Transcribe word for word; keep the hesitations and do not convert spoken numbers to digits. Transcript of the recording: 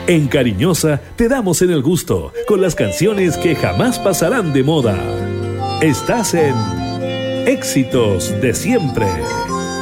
En Cariñosa te damos en el gusto con las canciones que jamás pasarán de moda. Estás en Éxitos de Siempre.